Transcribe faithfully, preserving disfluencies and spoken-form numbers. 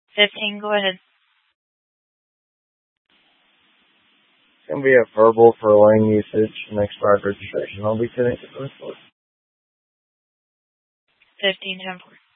fifteen, go ahead. It's going to be a verbal for lane usage and expired registration. I'll be connected to the source. fifteen, ten four.